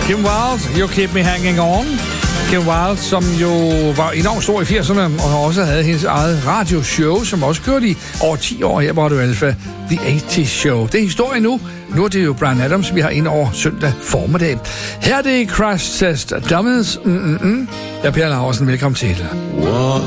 Kim Wilde, You Keep Me Hanging On. Kim Wilde, som jo var enormt stor i 80'erne, og også havde hendes eget radioshow, som også kørte i over 10 år. Her var det jo altså The 80's Show. Det er historie nu. Nu er det jo Bryan Adams, vi har ind over søndag formiddag. Her er det Crash Test Dummies. Jeg er Per Laursen. Velkommen til. What